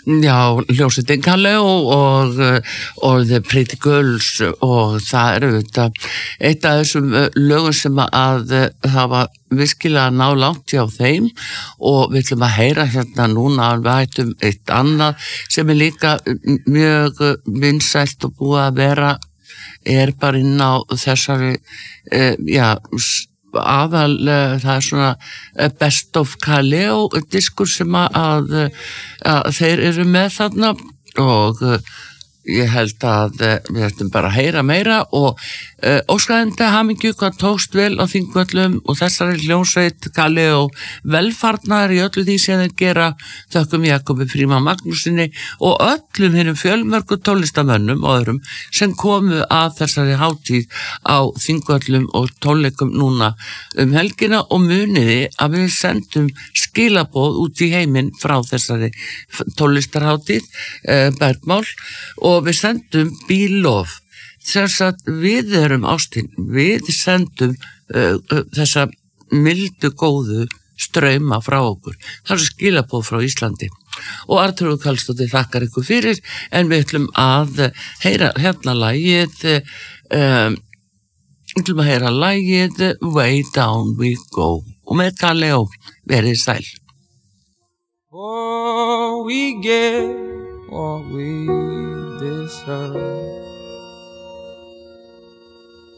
Já, hljómsveitin Kalli og The Pretty Girls og það eru þetta eitt af þessum lögum sem að hafa virkilega ná langt hjá þeim og við ætlum að heyra hérna núna að við hættum eitt annað sem líka mjög vinsælt og búið að vera bara inn á þessari aðal, það svona Best of Kalli og diskur sem að þeir eru með þarna og ég held að við ættum bara að heyra meira og óskaðandi hamingju hvað tókst vel á Þingvöllum og þessari hljómsveit Kalli og velfarnar í öllu því sem þeir gera þökkum Jakobi Frímann Magnússyni og öllum hinnum fjölmörgu tónlistamönnum og öðrum sem komu að þessari hátíð á Þingvöllum og tónleikum núna helgina og muniði að við sendum skilaboð út í heiminn frá þessari tónlistarhátíð Bergmál og við sendum Bílof þess að við erum ástin við sendum þessa mildu góðu strauma frá okkur það er skilaboð frá Íslandi og Arnþrúður Karlsdóttir þakkar ykkur fyrir en við ætlum að heyra hérna lagið Way Down We Go og með Kalli og verið sæl. Oh, we get what we deserve.